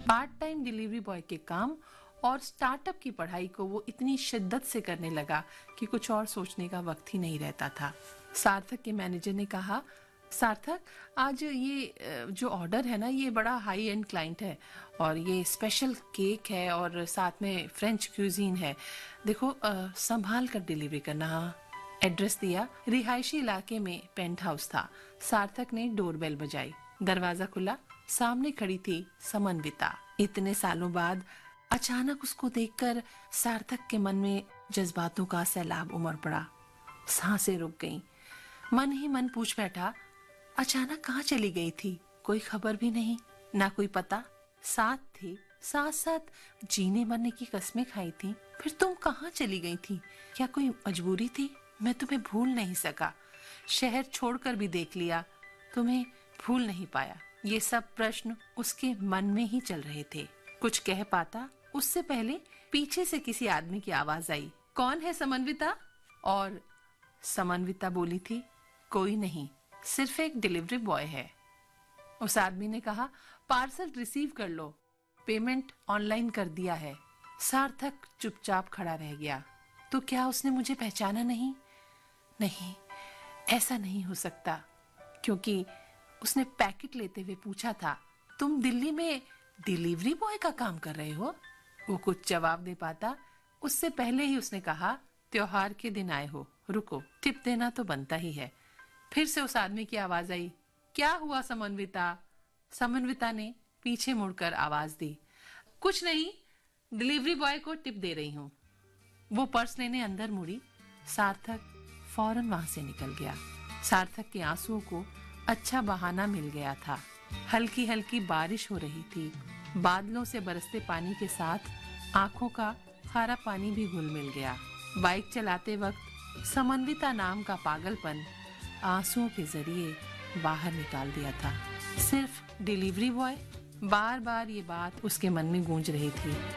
Part time delivery boy के काम और स्टार्टअप की पढ़ाई को वो इतनी शिद्दत से करने लगा कि कुछ और सोचने का वक्त ही नहीं रहता था। सार्थक के मैनेजर ने कहा, सार्थक, आज ये जो ऑर्डर है ना, ये बड़ा हाई एंड क्लाइंट है और ये स्पेशल केक है और साथ में फ्रेंच क्यूजीन है। देखो, संभाल कर डिलीवरी करना। एड्रेस दिया। रिहायशी इलाके में पेंट हाउस था। सार्थक ने डोरबेल बजाई। दरवाजा खुला। सामने खड़ी थी समन्विता। इतने सालों बाद अचानक उसको देखकर सार्थक के मन में जज्बातों का सैलाब उमड़ पड़ा। सांसें रुक गईं। मन ही मन पूछ बैठा, अचानक कहाँ चली गई थी? कोई खबर भी नहीं, ना कोई पता। साथ थी, साथ साथ जीने मरने की कस्में खाई थी, फिर तुम कहाँ चली गई थी? क्या कोई मजबूरी थी? मैं तुम्हें भूल नहीं सका। शहर छोड़कर भी देख लिया, तुम्हें भूल नहीं पाया। ये सब प्रश्न उसके मन में ही चल रहे थे। कुछ कह पाता उससे पहले पीछे से किसी आदमी की आवाज आई, कौन है समन्विता? और समन्विता बोली थी, कोई नहीं, सिर्फ एक डिलीवरी बॉय है। उस आदमी ने कहा, पार्सल रिसीव कर लो, पेमेंट ऑनलाइन कर दिया है। सार्थक चुपचाप खड़ा रह गया। तो क्या उसने मुझे पहचाना नहीं? नहीं, ऐसा नहीं हो सकता, क्योंकि उसने पैकेट लेते हुए पूछा था, तुम दिल्ली में डिलीवरी बॉय का काम कर रहे हो? वो कुछ जवाब दे पाता उससे पहले ही उसने कहा, त्योहार के दिन आए हो, रुको, टिप देना तो बनता ही है। फिर से उस आदमी की आवाज आई, क्या हुआ समन्विता? समन्विता ने पीछे मुड़कर आवाज दी, कुछ नहीं, डिलीवरी बॉय को टिप दे रही हूँ। वो पर्स लेने अंदर मुड़ी। सार्थक फौरन वहां से निकल गया। सार्थक के आंसुओं को अच्छा बहाना मिल गया था। हल्की हल्की बारिश हो रही थी। बादलों से बरसते पानी के साथ आंखों का खारा पानी भी घुल मिल गया। बाइक चलाते वक्त समन्विता नाम का पागलपन आंसुओं के जरिए बाहर निकाल दिया था। सिर्फ डिलीवरी बॉय? बार बार ये बात उसके मन में गूंज रही थी।